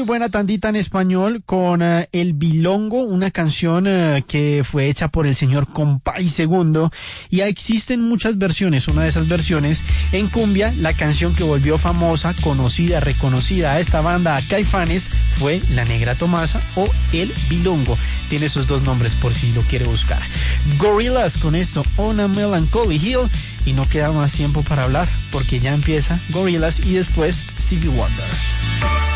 muy buena tandita en español con El Bilongo, una canción que fue hecha por el señor Compay Segundo, y existen muchas versiones. Una de esas versiones en cumbia, la canción que volvió famosa, conocida, reconocida a esta banda, a Caifanes, fue La Negra Tomasa o El Bilongo. Tiene esos dos nombres por si lo quiere buscar. Gorillaz con esto, On a Melancholy Hill, y no queda más tiempo para hablar porque ya empieza Gorillaz y después Stevie Wonder.